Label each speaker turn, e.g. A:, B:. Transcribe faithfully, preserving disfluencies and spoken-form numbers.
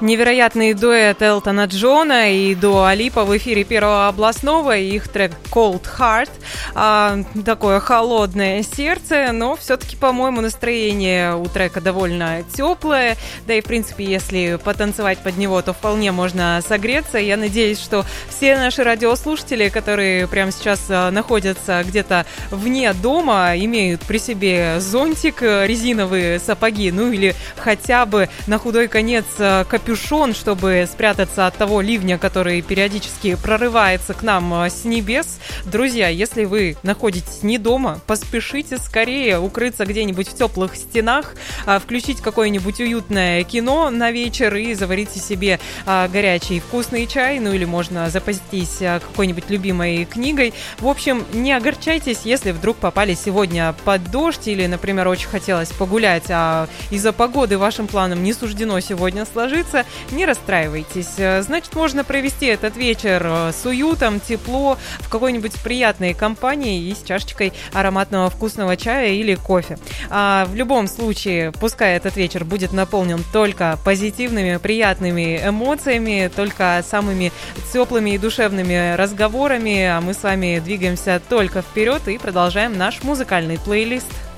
A: Невероятный дуэт Элтона Джона и Дуа Липа в эфире Первого областного. Их трек Cold Heart. А, такое холодное сердце, но все-таки, по-моему, настроение у трека довольно теплое. Да и, в принципе, если потанцевать под него, то вполне можно согреться. Я надеюсь, что все наши радиослушатели, которые прямо сейчас находятся где-то вне дома, имеют при себе зонтик, резиновые сапоги, ну или хотя бы на худой конец капюшон, чтобы спрятаться от того ливня, который периодически прорывается к нам с небес. Друзья, если вы находитесь не дома, поспешите скорее укрыться где-нибудь в теплых стенах, включить какое-нибудь уютное кино на вечер и заварите себе горячий вкусный чай, ну или можно запастись какой-нибудь любимой книгой. В общем, не огорчайтесь, если вдруг попали сегодня под дождь или, например, очень хотелось погулять, а из-за погоды вашим планам не суждено сегодня сложиться. Не расстраивайтесь. Значит, можно провести этот вечер с уютом, тепло, в какой-нибудь приятной компании и с чашечкой ароматного вкусного чая или кофе. А в любом случае, пускай этот вечер будет наполнен только позитивными, приятными эмоциями, только самыми теплыми и душевными разговорами, а мы с вами двигаемся только вперед и продолжаем наш музыкальный плейлист.